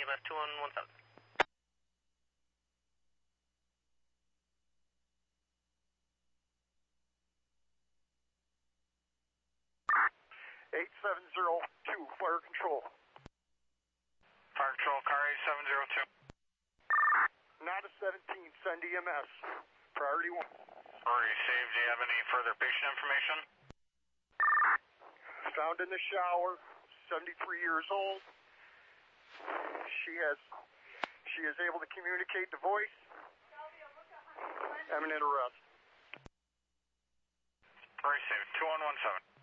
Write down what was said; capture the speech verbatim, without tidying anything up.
E M S two one one seven. eight seven zero two, fire control. Fire control, car eight seven zero two. Nada seventeen, send E M S. Priority one. Already saved. Do you have any further patient information? Found in the shower, seventy-three years old. She has, she is able to communicate the voice. Imminent arrest. Already saved. two one one seven.